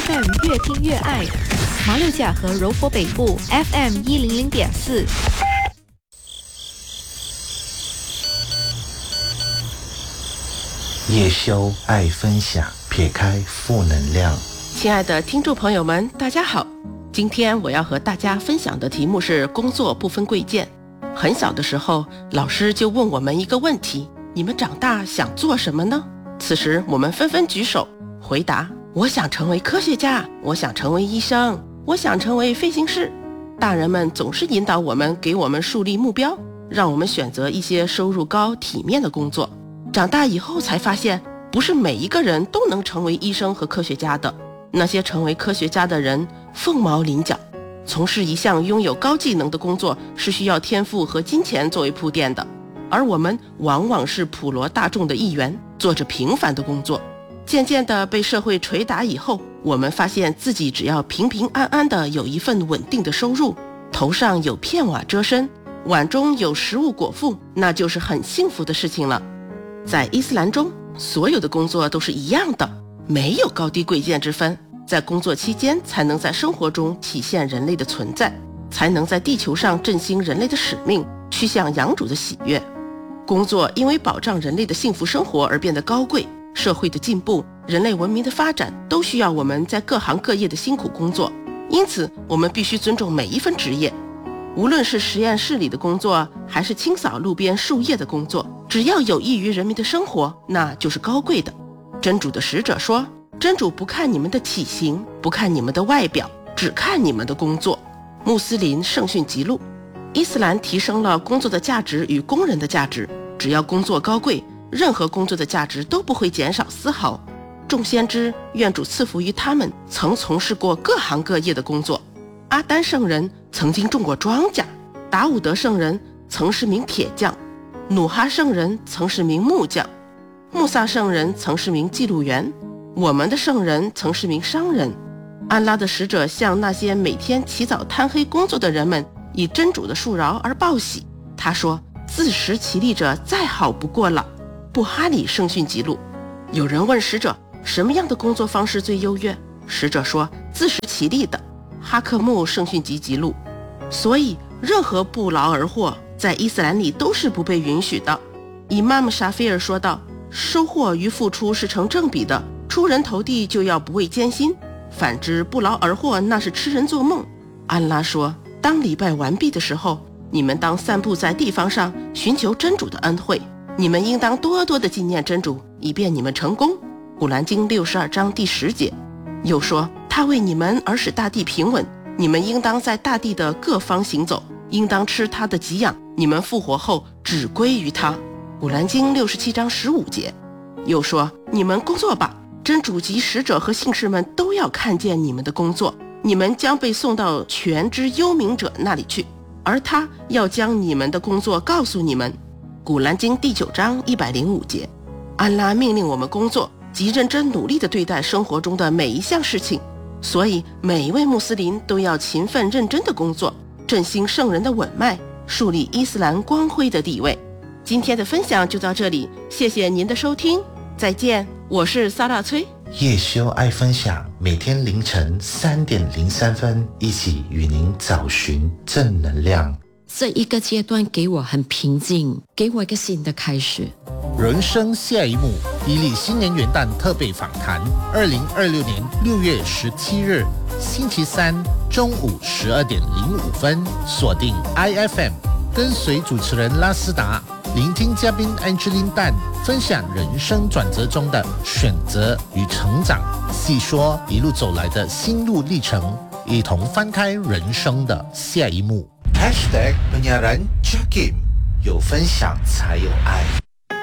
FM 越听越爱，马六甲和柔佛北部 FM 100.4。 叶修爱分享，撇开负能量。 亲爱的听众朋友们，大家好，今天我要和大家分享的题目是工作不分贵贱。很小的时候，老师就问我们一个问题：你们长大想做什么呢？此时我们纷纷举手回答：我想成为科学家，我想成为医生，我想成为飞行士。大人们总是引导我们，给我们树立目标，让我们选择一些收入高体面的工作。长大以后才发现，不是每一个人都能成为医生和科学家的。那些成为科学家的人凤毛麟角，从事一项拥有高技能的工作是需要天赋和金钱作为铺垫的，而我们往往是普罗大众的一员，做着平凡的工作。渐渐地被社会捶打以后，我们发现自己只要平平安安地有一份稳定的收入，头上有片瓦遮身，碗中有食物果腹，那就是很幸福的事情了。在伊斯兰中，所有的工作都是一样的，没有高低贵贱之分。在工作期间才能在生活中体现人类的存在，才能在地球上振兴人类的使命，趋向养主的喜悦。工作因为保障人类的幸福生活而变得高贵，社会的进步，人类文明的发展都需要我们在各行各业的辛苦工作，因此我们必须尊重每一份职业。无论是实验室里的工作，还是清扫路边树叶的工作，只要有益于人民的生活，那就是高贵的。真主的使者说，真主不看你们的体型，不看你们的外表，只看你们的工作。穆斯林圣训集录。伊斯兰提升了工作的价值与工人的价值，只要工作高贵，任何工作的价值都不会减少丝毫。众先知，愿主赐福于他们，曾从事过各行各业的工作。阿丹圣人曾经种过庄稼，达伍德圣人曾是名铁匠，努哈圣人曾是名木匠，穆萨圣人曾是名记录员，我们的圣人曾是名商人。安拉的使者向那些每天起早贪黑工作的人们以真主的恕饶而报喜。他说，自食其力者再好不过了。布哈里圣训记录。有人问使者，什么样的工作方式最优越？使者说，自食其力的。哈克木圣训集记录。所以任何不劳而获在伊斯兰里都是不被允许的。伊玛目沙菲尔说道，收获与付出是成正比的，出人头地就要不畏艰辛，反之不劳而获那是痴人做梦。安拉说，当礼拜完毕的时候，你们当散布在地方上，寻求真主的恩惠，你们应当多多的纪念真主，以便你们成功。古兰经62章第10节。又说，他为你们而使大地平稳，你们应当在大地的各方行走，应当吃他的给养，你们复活后只归于他。古兰经67章15节。又说，你们工作吧，真主及使者和信士们都要看见你们的工作，你们将被送到全知幽冥者那里去，而他要将你们的工作告诉你们。古兰经第9章105节。安拉命令我们工作，即认真努力地对待生活中的每一项事情，所以每一位穆斯林都要勤奋认真地工作，振兴圣人的稳脉，树立伊斯兰光辉的地位。今天的分享就到这里，谢谢您的收听，再见，我是萨拉崔。 叶修爱分享，每天凌晨3点03分，一起与您找寻正能量。 这一个阶段给我很平静，给我一个新的开始。 人生下一幕，伊利新年元旦特备访谈，2026年6月17日，星期三中午12点05分，锁定 IFM， 跟随主持人拉斯达，聆听嘉宾 Angeline Tan 分享人生转折中的选择与成长，细说一路走来的心路历程，一同翻开人生的下一幕。 #penyiaran Jakim， 有分享才有爱。